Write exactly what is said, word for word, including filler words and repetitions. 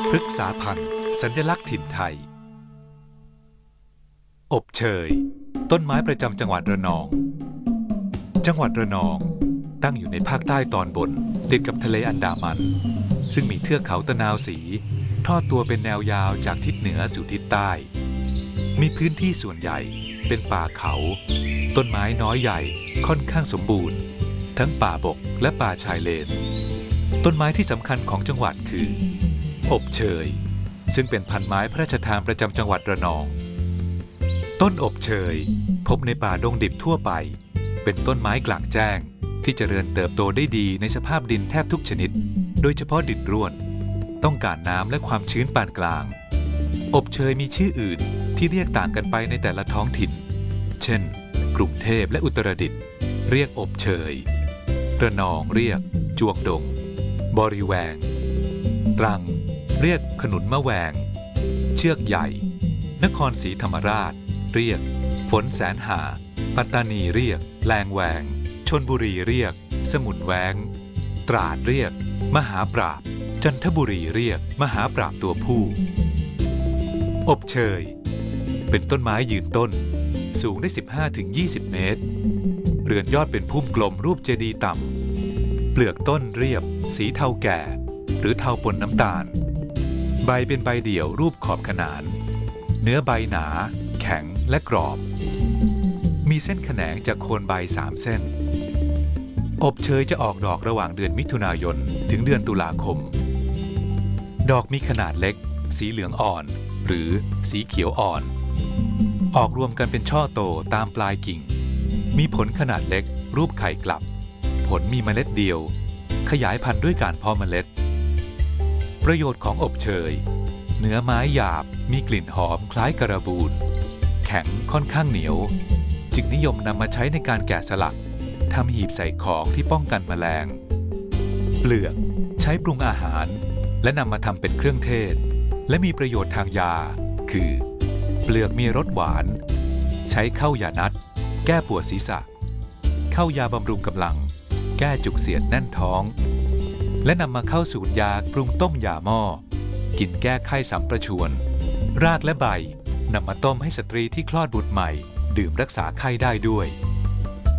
พฤกษาพันธุ์สัญลักษณ์ถิ่นไทยอบเชยต้นไม้ประจำจังหวัดระนองจังหวัดระนองตั้งอยู่ในภาคใต้ตอนบนติดกับทะเลอันดามันซึ่งมีเทือกเขาตะนาวศรีทอดตัวเป็นแนวยาวจากทิศเหนือสู่ทิศใต้มีพื้นที่ส่วนใหญ่เป็นป่าเขาต้นไม้น้อยใหญ่ค่อนข้างสมบูรณ์ทั้งป่าบกและป่าชายเลนต้นไม้ที่สำคัญของจังหวัดคืออบเชยซึ่งเป็นพันธุ์ไม้พระราชทานประจำจังหวัดระนองต้นอบเชยพบในป่าดงดิบทั่วไปเป็นต้นไม้กลางแจ้งที่เจริญเติบโตได้ดีในสภาพดินแทบทุกชนิดโดยเฉพาะดินร่วนต้องการน้ำและความชื้นปานกลางอบเชยมีชื่ออื่นที่เรียกต่างกันไปในแต่ละท้องถิ่นเช่นกรุงเทพและอุตรดิตถ์เรียกอบเชยระนองเรียกจวงดงบริแวงตรังเรียกขนุนมะแวงเชือกใหญ่นครศรีธรรมราชเรียกฝนแสนหาปัตตานีเรียกแลงแวงชลบุรีเรียกสมุนแวงตราดเรียกมหาปราบจันทบุรีเรียกมหาปราบตัวผู้อบเชยเป็นต้นไม้ยืนต้นสูงได้ สิบห้าถึงยี่สิบ เมตรเรือนยอดเป็นพุ่มกลมรูปเจดีย์ต่ำเปลือกต้นเรียบสีเทาแก่หรือเทาปนน้ำตาลใบเป็นใบเดี่ยวรูปขอบขนานเนื้อใบหนาแข็งและกรอบมีเส้นแขนงจากโคนใบสามเส้นอบเชยจะออกดอกระหว่างเดือนมิถุนายนถึงเดือนตุลาคมดอกมีขนาดเล็กสีเหลืองอ่อนหรือสีเขียวอ่อนออกรวมกันเป็นช่อโตตามปลายกิ่งมีผลขนาดเล็กรูปไข่กลับผลมีเมล็ดเดียวขยายพันธุ์ด้วยการเพาะเมล็ดประโยชน์ของอบเชยเนื้อไม้หยาบมีกลิ่นหอมคล้ายการบูนแข็งค่อนข้างเหนียวจึงนิยมนำมาใช้ในการแกะสลักทำหีบใส่ของที่ป้องกันแมลงเปลือกใช้ปรุงอาหารและนำมาทำเป็นเครื่องเทศและมีประโยชน์ทางยาคือเปลือกมีรสหวานใช้เข้ายานัดแก้ปวดศีรษะเข้ายาบำรุงกำลังแก้จุกเสียดแน่นท้องและนำมาเข้าสูตรยาปรุงต้มยาหม้อกินแก้ไข้สัมประชวนรากและใบนำมาต้มให้สตรีที่คลอดบุตรใหม่ดื่มรักษาไข้ได้ด้วย